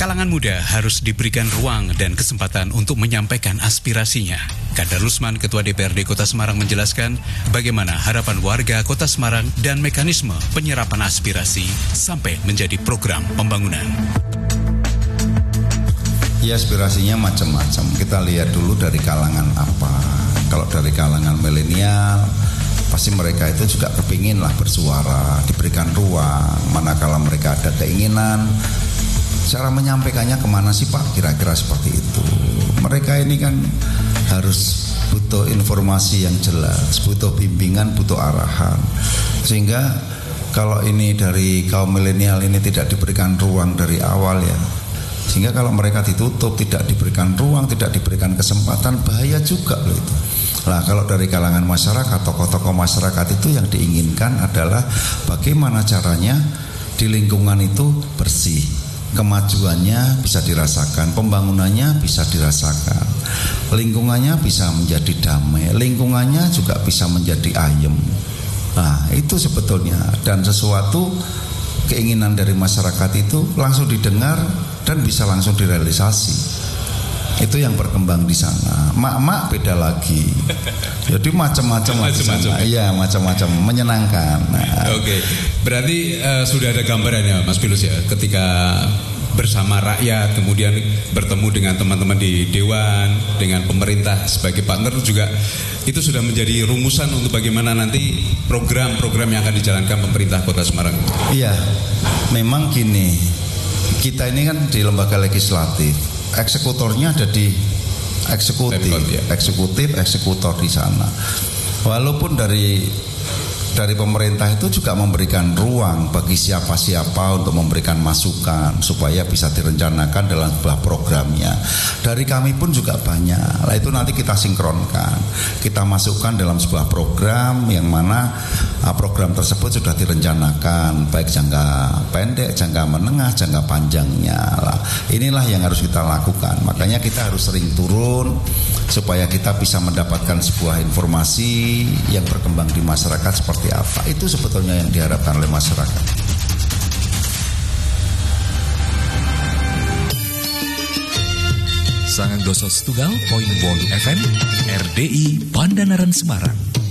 Kalangan muda harus diberikan ruang dan kesempatan untuk menyampaikan aspirasinya. Kadar Rusman, Ketua DPRD Kota Semarang menjelaskan bagaimana harapan warga Kota Semarang dan mekanisme penyerapan aspirasi sampai menjadi program pembangunan. Ya, aspirasinya macam-macam. Kita lihat dulu dari kalangan apa. Kalau dari kalangan milenial, pasti mereka itu juga kepingin lah bersuara, diberikan ruang. Manakala mereka ada keinginan, cara menyampaikannya kemana sih Pak? Kira-kira seperti itu. Mereka ini kan harus butuh informasi yang jelas, butuh bimbingan, butuh arahan. Sehingga kalau ini dari kaum milenial ini tidak diberikan ruang dari awal ya, sehingga kalau mereka ditutup, tidak diberikan ruang, tidak diberikan kesempatan, bahaya juga loh itu. Nah, kalau dari kalangan masyarakat, tokoh-tokoh masyarakat itu yang diinginkan adalah bagaimana caranya di lingkungan itu bersih, kemajuannya bisa dirasakan, pembangunannya bisa dirasakan, lingkungannya bisa menjadi damai, lingkungannya juga bisa menjadi ayem. Nah, itu sebetulnya, dan sesuatu keinginan dari masyarakat itu langsung didengar dan bisa langsung direalisasi. Itu yang berkembang di sana. Mak-mak beda lagi. Jadi macam-macam. Iya, macam-macam, menyenangkan. Nah. Oke. Berarti sudah ada gambarannya Mas Pilus ya, ketika bersama rakyat kemudian bertemu dengan teman-teman di dewan, dengan pemerintah sebagai partner juga, itu sudah menjadi rumusan untuk bagaimana nanti program-program yang akan dijalankan pemerintah Kota Semarang. Iya. Memang gini, kita ini kan di lembaga legislatif, eksekutornya ada di eksekutor di sana. Walaupun dari pemerintah itu juga memberikan ruang bagi siapa-siapa untuk memberikan masukan supaya bisa direncanakan dalam sebuah programnya. Dari kami pun juga banyak. Lah itu nanti kita sinkronkan, kita masukkan dalam sebuah program yang mana program tersebut sudah direncanakan baik jangka pendek, jangka menengah, jangka panjangnya. Lah inilah yang harus kita lakukan. Makanya kita harus sering turun supaya kita bisa mendapatkan sebuah informasi yang berkembang di masyarakat seperti apa. Itu sebetulnya yang diharapkan oleh masyarakat. Sangang doso setunggal poin 8 FM RDI Pandanaran Semarang.